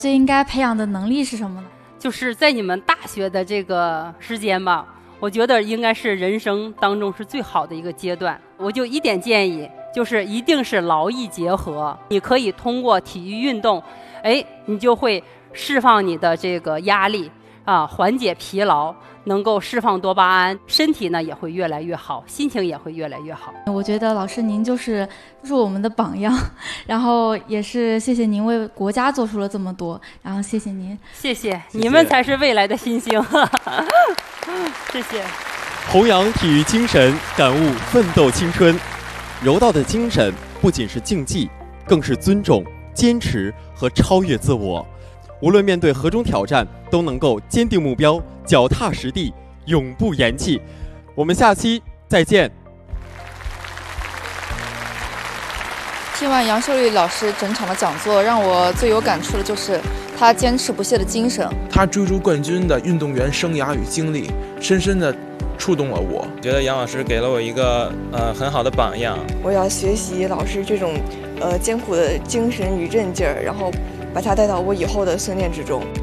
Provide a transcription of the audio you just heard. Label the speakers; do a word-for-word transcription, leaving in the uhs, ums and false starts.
Speaker 1: 最应该培养的能力是什么呢？
Speaker 2: 就是在你们大学的这个时间吧，我觉得应该是人生当中是最好的一个阶段。我就一点建议，就是一定是劳逸结合。你可以通过体育运动，哎，你就会释放你的这个压力啊，缓解疲劳，能够释放多巴胺，身体呢也会越来越好，心情也会越来越好。
Speaker 1: 我觉得老师您就是就是我们的榜样，然后也是谢谢您为国家做出了这么多，然后谢谢您。
Speaker 2: 谢谢，你们才是未来的新星。谢谢。
Speaker 3: 弘扬体育精神，感悟奋斗青春。柔道的精神不仅是竞技，更是尊重、坚持和超越自我。无论面对何种挑战，都能够坚定目标，脚踏实地，永不言弃。我们下期再见。
Speaker 4: 听完杨秀丽老师整场的讲座，让我最有感触的就是她坚持不懈的精神。
Speaker 5: 她追逐冠军的运动员生涯与经历，深深的触动了我。
Speaker 6: 觉得杨老师给了我一个呃很好的榜样。
Speaker 7: 我要学习老师这种呃艰苦的精神与韧劲儿，然后把它带到我以后的训练之中。